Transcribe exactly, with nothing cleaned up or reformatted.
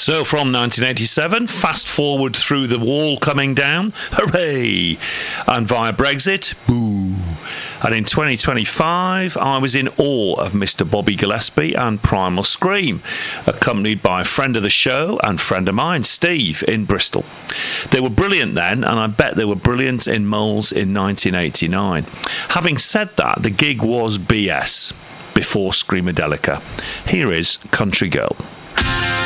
So from nineteen eighty-seven, fast forward through the wall coming down, hooray! And via Brexit, boo! And in twenty twenty-five, I was in awe of Mister Bobby Gillespie and Primal Scream, accompanied by a friend of the show and friend of mine, Steve, in Bristol. They were brilliant then, and I bet they were brilliant in Moles in nineteen eighty-nine. Having said that, the gig was B S before Screamadelica. Here is Country Girl.